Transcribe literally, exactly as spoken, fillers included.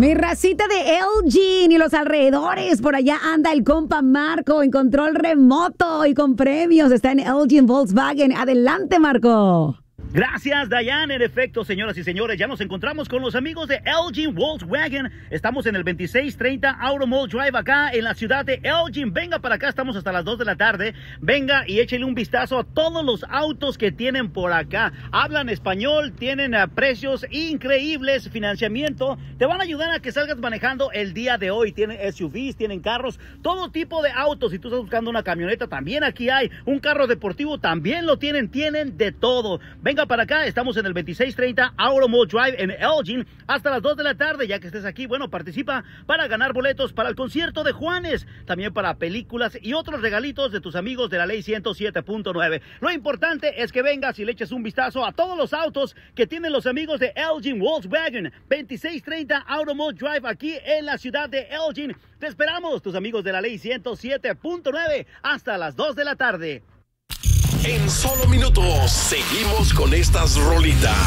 Mi racita de Elgin y los alrededores. Por allá anda el compa Marco en control remoto y con premios. Está en Elgin Volkswagen. Adelante, Marco. Gracias, Diane. En efecto, señoras y señores, ya nos encontramos con los amigos de Elgin Volkswagen. Estamos en el veintiséis treinta Auto Mall Drive acá en la ciudad de Elgin. Venga para acá, estamos hasta las dos de la tarde. Venga y échele un vistazo a todos los autos que tienen por acá. Hablan español, tienen uh, precios increíbles, financiamiento. Te van a ayudar a que salgas manejando el día de hoy. Tienen S U Vs, tienen carros, todo tipo de autos. Si tú estás buscando una camioneta, también aquí hay. Un carro deportivo, también lo tienen. Tienen de todo. Venga para acá, estamos en el veintiséis treinta Auto Mall Drive en Elgin hasta las dos de la tarde. Ya que estés aquí, bueno, participa para ganar boletos para el concierto de Juanes, también para películas y otros regalitos de tus amigos de la ley ciento siete punto nueve. Lo importante es que vengas y le eches un vistazo a todos los autos que tienen los amigos de Elgin Volkswagen. Veintiséis treinta Auto Mall Drive aquí en la ciudad de Elgin. Te esperamos, tus amigos de la ley ciento siete punto nueve, hasta las dos de la tarde. En solo minutos seguimos con estas rolitas.